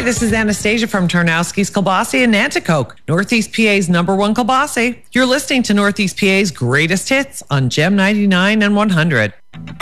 Hi, this is Anastasia from Tarnowski's Kielbasa in Nanticoke, Northeast PA's #1 kielbasa. You're listening to Northeast PA's greatest hits on Gem 99 and 100.